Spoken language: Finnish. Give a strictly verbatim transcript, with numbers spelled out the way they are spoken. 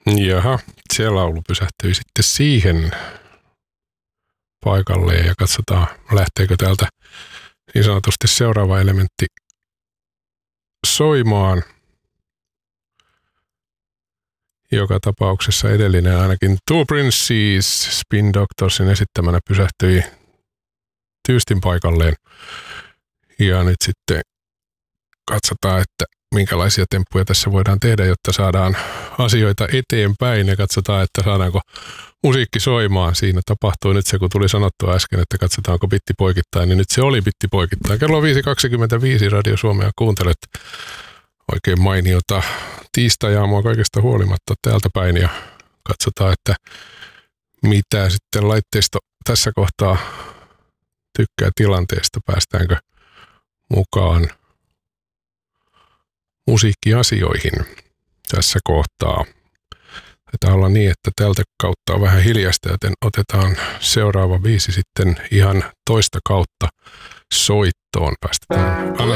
Jaha, se laulu pysähtyi sitten siihen paikalleen ja katsotaan, lähteekö täältä niin sanotusti seuraava elementti soimaan. Joka tapauksessa edellinen ainakin Two Princes Spin Doctorsin esittämänä pysähtyi tyystin paikalleen. Ja nyt sitten katsotaan, että minkälaisia temppuja tässä voidaan tehdä, jotta saadaan asioita eteenpäin ja katsotaan, että saadaanko musiikki soimaan. Siinä tapahtui nyt se, kun tuli sanottua äsken, että katsotaanko bitti poikittain, niin nyt se oli bitti poikittain. Kello on viisi kaksikymmentäviisi, Radio Suomea kuuntelet. Oikein mainiota tiistai-aamua kaikesta huolimatta täältä päin ja katsotaan, että mitä sitten laitteisto tässä kohtaa tykkää tilanteesta, päästäänkö mukaan musiikkiasioihin tässä kohtaa. Taitaa olla niin, että tältä kautta on vähän hiljaista, joten otetaan seuraava biisi sitten ihan toista kautta soittoon. Päästetään